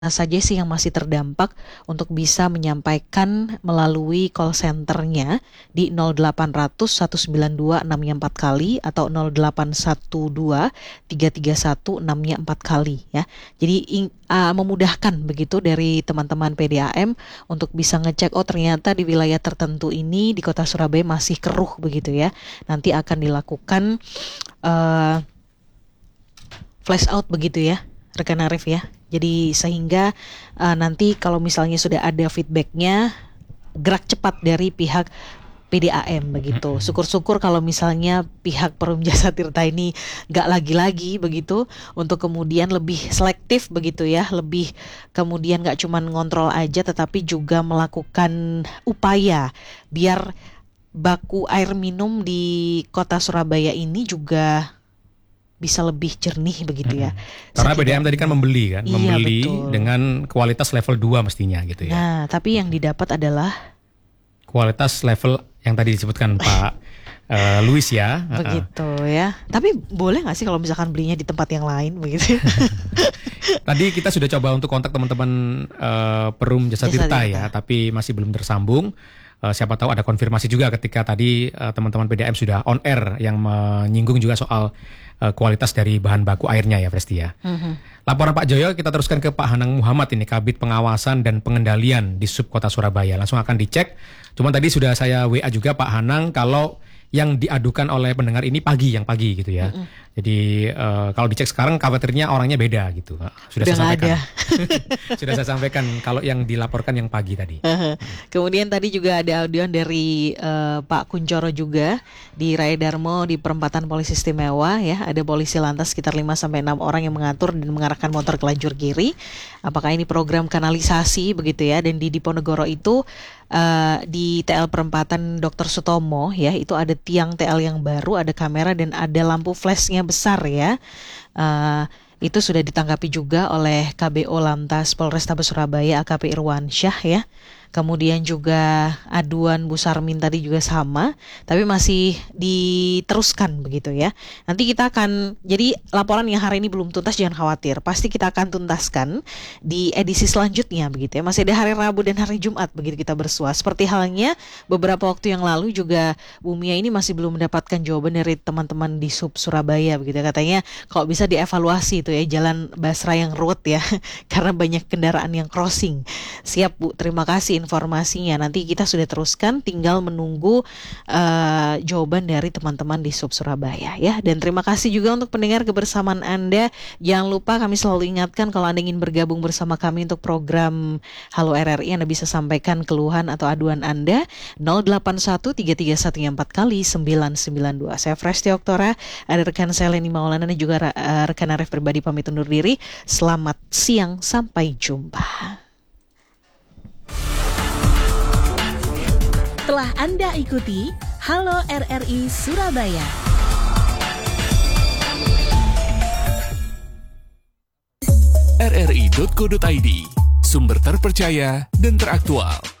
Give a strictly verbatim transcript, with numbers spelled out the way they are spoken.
saja sih yang masih terdampak untuk bisa menyampaikan melalui call center-nya di nol delapan nol nol satu sembilan dua enam empat kali atau nol delapan satu dua tiga tiga satu enam empat kali ya. Jadi ing- uh, memudahkan begitu dari teman-teman P D A M untuk bisa ngecek oh ternyata di wilayah tertentu ini di Kota Surabaya masih keruh begitu ya. Nanti akan dilakukan uh, flash out begitu ya, rekan Arif ya. Jadi sehingga uh, nanti kalau misalnya sudah ada feedbacknya, gerak cepat dari pihak P D A M begitu. Syukur-syukur kalau misalnya pihak Perum Jasa Tirta ini gak lagi-lagi begitu untuk kemudian lebih selektif begitu ya, lebih kemudian gak cuma ngontrol aja tetapi juga melakukan upaya biar baku air minum di Kota Surabaya ini juga bisa lebih jernih begitu ya. Mm-hmm. Karena P D A M tadi kan membeli kan, iya, membeli betul. dengan kualitas level dua mestinya gitu ya. Nah, tapi yang didapat adalah kualitas level yang tadi disebutkan Pak uh, Luis ya. Begitu uh-uh. ya. Tapi boleh nggak sih kalau misalkan belinya di tempat yang lain begitu? Tadi kita sudah coba untuk kontak teman-teman uh, Perum Jasa, Jasa Tirta ya, tapi masih belum tersambung. Uh, siapa tahu ada konfirmasi juga ketika tadi uh, teman-teman P D A M sudah on air yang menyinggung juga soal uh, kualitas dari bahan baku airnya ya Presti ya. Mm-hmm. Laporan Pak Joyo kita teruskan ke Pak Hanang Muhammad ini, Kabid Pengawasan dan Pengendalian di Sub Kota Surabaya. Langsung akan dicek. Cuman tadi sudah saya W A juga Pak Hanang kalau yang diadukan oleh pendengar ini pagi, yang pagi gitu ya. Mm-mm. Jadi uh, kalau dicek sekarang khawatirnya orangnya beda gitu. Sudah Udah saya sampaikan. ada. Sudah saya sampaikan kalau yang dilaporkan yang pagi tadi. Uh-huh. Kemudian tadi juga ada audio dari uh, Pak Kuncoro juga di Raya Darmo di perempatan polisi istimewa ya. Ada polisi lantas sekitar lima sampai enam orang yang mengatur dan mengarahkan motor ke lajur kiri. Apakah ini program kanalisasi begitu ya? Dan di Diponegoro itu uh, di T L perempatan Doktor Sutomo ya, itu ada tiang T L yang baru, ada kamera dan ada lampu flashnya besar ya. Uh, itu sudah ditanggapi juga oleh K B O Lantas Polrestabes Surabaya A K P Irwansyah ya. Kemudian juga aduan Bu Sarmin tadi juga sama, tapi masih diteruskan begitu ya. Nanti kita akan, jadi laporan yang hari ini belum tuntas jangan khawatir, pasti kita akan tuntaskan di edisi selanjutnya begitu ya. Masih ada hari Rabu dan hari Jumat begitu kita bersua. Seperti halnya beberapa waktu yang lalu juga Bu Mia ini masih belum mendapatkan jawaban dari teman-teman di Sub Surabaya begitu ya. Katanya kalau bisa dievaluasi itu ya jalan Basra yang road ya, karena banyak kendaraan yang crossing. Siap Bu, terima kasih informasinya. Nanti kita sudah teruskan, tinggal menunggu uh, jawaban dari teman-teman di Sub Surabaya ya. Dan terima kasih juga untuk pendengar kebersamaan Anda. Jangan lupa kami selalu ingatkan kalau Anda ingin bergabung bersama kami untuk program Halo R R I, Anda bisa sampaikan keluhan atau aduan Anda nol delapan satu tiga tiga satu empat kali sembilan sembilan dua. Saya Presti Oktora, ada rekan saya Leni Maulana dan juga uh, rekan Arif pribadi pamit undur diri. Selamat siang, sampai jumpa. Telah Anda ikuti Halo R R I Surabaya. r r i titik co titik i d, sumber terpercaya dan teraktual.